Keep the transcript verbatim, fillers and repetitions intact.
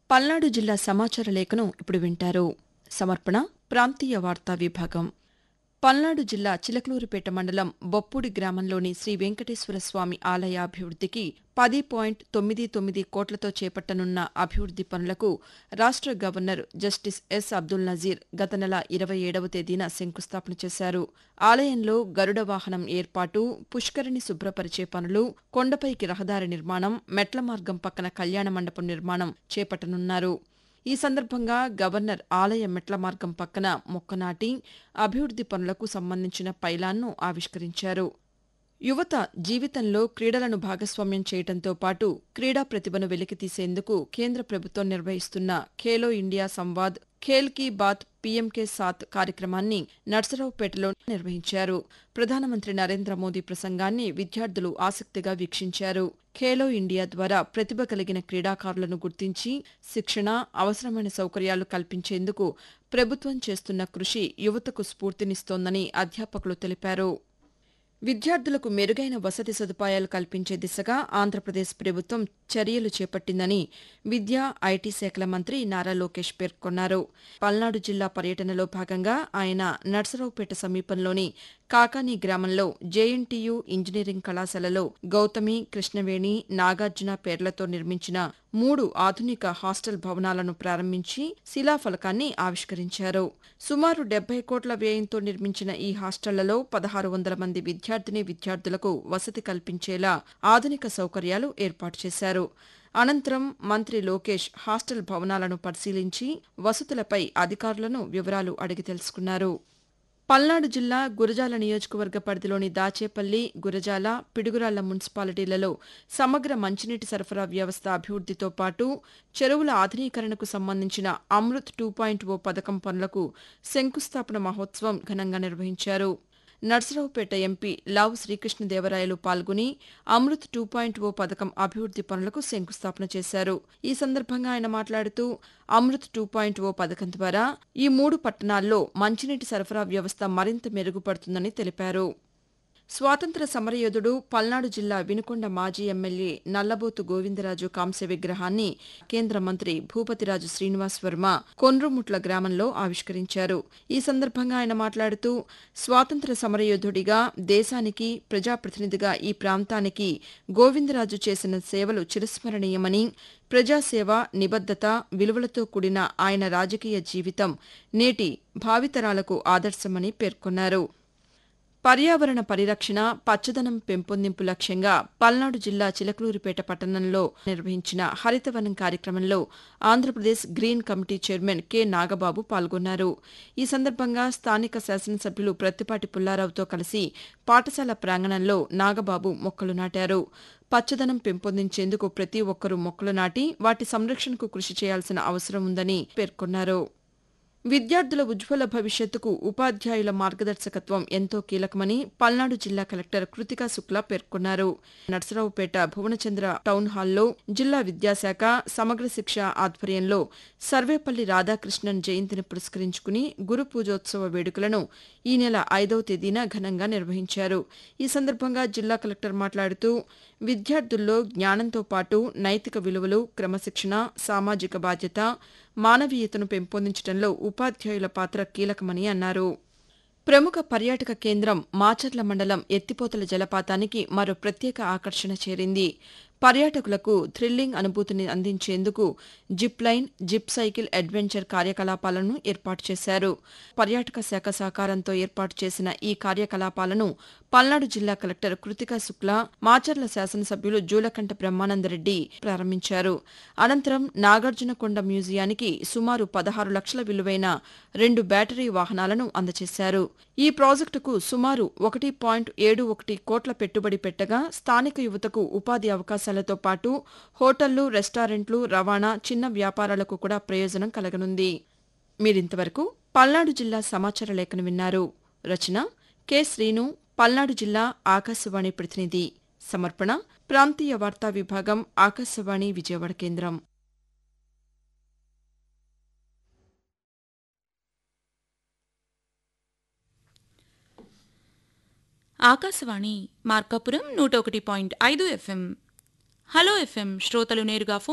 పల్నాడు జిల్లా సమాచార లేఖను ఇప్పుడు వింటారు. సమర్పణ ప్రాంతీయ వార్తా విభాగం. పల్నాడు జిల్లా చిలకలూరిపేట మండలం బొప్పూడి గ్రామంలోని శ్రీ వెంకటేశ్వర స్వామి ఆలయ అభివృద్దికి పది పాయింట్ తొమ్మిది తొమ్మిది కోట్లతో చేపట్టనున్న అభివృద్ది పనులకు రాష్ట governor justice yes Abdul Nazir గత నెల ఇరవై ఏడవ తేదీన శంకుస్థాపన చేశారు. ఆలయంలో గరుడ వాహనం ఏర్పాటు, పుష్కరిణి శుభ్రపరిచే పనులు, కొండపైకి రహదారి నిర్మాణం, మెట్ల మార్గం పక్కన కళ్యాణ మండపం నిర్మాణం చేపట్టనున్నారు. ఈ సందర్భంగా గవర్నర్ ఆలయ మెట్ల మార్గం పక్కన మొక్క నాటి అభివృద్ది పనులకు సంబంధించిన పైలాన్ను ఆవిష్కరించారు. యువత జీవితంలో క్రీడలను భాగస్వామ్యం చేయడంతో పాటు క్రీడా ప్రతిభను వెలికితీసేందుకు కేంద్ర ప్రభుత్వం నిర్వహిస్తున్న ఖేలో ఇండియా సంవాద్, ఖేల్ కీ బాత్ పీఎంకే సాత్ కార్యక్రమాన్ని నర్సరావుపేటలో నిర్వహించారు. ప్రధానమంత్రి నరేంద్ర మోదీ ప్రసంగాన్ని విద్యార్థులు ఆసక్తిగా వీక్షించారు. ఖేలో ఇండియా ద్వారా ప్రతిభ కలిగిన క్రీడాకారులను గుర్తించి శిక్షణ, అవసరమైన సౌకర్యాలు కల్పించేందుకు ప్రభుత్వం చేస్తున్న కృషి యువతకు స్ఫూర్తినిస్తోందని అధ్యాపకులు తెలిపారు. విద్యార్థులకు మెరుగైన వసతి సదుపాయాలు కల్పించే దిశగా ఆంధ్రప్రదేశ్ ప్రభుత్వం చర్యలు చేపట్టిందని విద్యా, ఐటీ శాఖల మంత్రి నారా లోకేష్ పేర్కొన్నారు. పల్నాడు జిల్లా పర్యటనలో భాగంగా ఆయన నర్సరావుపేట సమీపంలోని కాకాని గ్రామంలో జేఎన్టీయూ ఇంజనీరింగ్ కళాశాలలో గౌతమి, కృష్ణవేణి, నాగార్జున పేర్లతో నిర్మించిన మూడు ఆధునిక హాస్టల్ భవనాలను ప్రారంభించి శిలాఫలకాన్ని ఆవిష్కరించారు. సుమారు డెబ్బై కోట్ల వ్యయంతో నిర్మించిన ఈ హాస్టళ్లలో పదహారు వందల మంది విద్యార్థినీ విద్యార్థులకు వసతి కల్పించేలా ఆధునిక సౌకర్యాలు ఏర్పాటు చేశారు. అనంతరం మంత్రి లోకేష్ హాస్టల్ భవనాలను పరిశీలించి వసతులపై అధికారులను వివరాలు అడిగి తెలుసుకున్నారు. పల్నాడు జిల్లా గురజాల నియోజకవర్గ పరిధిలోని దాచేపల్లి, గురజాల, పిడుగురాళ్ల మున్సిపాలిటీలలో సమగ్ర మంచినీటి సరఫరా వ్యవస్థ అభివృద్దితో పాటు చెరువుల ఆధునీకరణకు సంబంధించిన అమృత్ టూ పాయింట్ ఓ పథకం పనులకు శంకుస్థాపన మహోత్సవం ఘనంగా నిర్వహించారు. నర్సరావుపేట ఎంపీ లావు శ్రీకృష్ణదేవరాయలు పాల్గొని అమృత్ టూ పాయింట్ ఓ పథకం అభివృద్ది పనులకు శంకుస్థాపన చేశారు. ఈ సందర్భంగా ఆయన మాట్లాడుతూ అమృత్ టూ పాయింట్ ఓ పథకం ద్వారా ఈ మూడు పట్టణాల్లో మంచినీటి సరఫరా వ్యవస్థ మరింత మెరుగుపడుతుందని తెలిపారు. స్వాతంత్ర్య సమరయోధుడు, పల్నాడు జిల్లా వినుకొండ మాజీ ఎమ్మెల్యే నల్లబోతు గోవిందరాజు కాంస్య విగ్రహాన్ని కేంద్ర మంత్రి భూపతిరాజు శ్రీనివాస్ వర్మ కొండ్రుముట్ల గ్రామంలో ఆవిష్కరించారు. ఈ సందర్భంగా ఆయన మాట్లాడుతూ స్వాతంత్ర్య సమరయోధుడిగా, దేశానికి ప్రజాప్రతినిధిగా ఈ ప్రాంతానికి గోవిందరాజు చేసిన సేవలు చిరస్మరణీయమని, ప్రజాసేవ, నిబద్దత, విలువలతో కూడిన ఆయన రాజకీయ జీవితం నేటి భావితరాలకు ఆదర్శమని పేర్కొన్నారు. పర్యావరణ పరిరక్షణ, పచ్చదనం పెంపొందింపు లక్ష్యంగా పల్నాడు జిల్లా చిలకలూరిపేట పట్టణంలో నిర్వహించిన హరితవనం కార్యక్రమంలో Andhra Pradesh green committee chairman K Nagababu పాల్గొన్నారు. ఈ సందర్భంగా స్థానిక శాసనసభ్యులు ప్రత్తిపాటి పుల్లారావుతో కలిసి పాఠశాల ప్రాంగణంలో నాగబాబు మొక్కలు నాటారు. పచ్చదనం పెంపొందించేందుకు ప్రతి ఒక్కరూ మొక్కలు నాటి వాటి సంరక్షణకు కృషి చేయాల్సిన అవసరం ఉందని పేర్కొన్నారు. విద్యార్థుల ఉజ్వల భవిష్యత్తుకు ఉపాధ్యాయుల మార్గదర్శకత్వం ఎంతో కీలకమని పల్నాడు జిల్లా కలెక్టర్ కృతికా శుక్లా పేర్కొన్నారు. నర్సరావుపేట భువనచంద్ర టౌన్ హాల్లో జిల్లా విద్యాశాఖ సమగ్ర శిక్ష ఆధ్వర్యంలో సర్వేపల్లి రాధాకృష్ణన్ జయంతిని పురస్కరించుకుని గురు పూజోత్సవ వేడుకలను ఈ నెల ఐదవ తేదీన ఘనంగా నిర్వహించారు. ఈ సందర్భంగా జిల్లా కలెక్టర్ మాట్లాడుతూ విద్యార్థుల్లో జ్ఞానంతో పాటు నైతిక విలువలు, క్రమశిక్షణ, సామాజిక బాధ్యత, మానవీయతను పెంపొందించడంలో ఉపాధ్యాయుల పాత్ర కీలకమని అన్నారు. ప్రముఖ పర్యాటక కేంద్రం మాచర్ల మండలం ఎత్తిపోతల జలపాతానికి మరో ప్రత్యేక ఆకర్షణ చేరింది. పర్యాటకులకు థ్రిల్లింగ్ అనుభూతిని అందించేందుకు zip line, zip cycle adventure కార్యకలాపాలను ఏర్పాటు చేశారు. పర్యాటక శాఖ సహకారంతో ఏర్పాటు చేసిన ఈ కార్యకలాపాలను పల్నాడు జిల్లా కలెక్టర్ కృతికా శుక్లా, మాచర్ల శాసనసభ్యులు జూలకంఠ బ్రహ్మానందరెడ్డి ప్రారంభించారు. అనంతరం నాగార్జునకొండ మ్యూజియానికి సుమారు పదహారు లక్షల విలువైన రెండు బ్యాటరీ వాహనాలను అందజేశారు. ఈ ప్రాజెక్టుకు సుమారు ఒకటి పాయింట్ ఏడు ఒకటి కోట్ల పెట్టుబడి పెట్టగా స్థానిక యువతకు ఉపాధి అవకాశాలతో పాటు హోటళ్లు, రెస్టారెంట్లు, రవాణా, చిన్న వ్యాపారాలకు కూడా ప్రయోజనం కలగనుంది. మీరింతవరకు పల్నాడు జిల్లా సమాచార లేఖను విన్నారు. రచన కె శ్రీను, పల్నాడు జిల్లా ఆకాశవాణి ప్రతినిధి. సమర్పణ ప్రాంతీయ వార్తా విభాగం, ఆకాశవాణి విజయవాడ కేంద్రం. ఆకాశవాణి మార్కాపురం నూట ఒకటి పాయింట్ ఐదు ఎఫ్ఎం. హలో ఎఫ్ఎం శ్రోతలు నేరుగా ఫోన్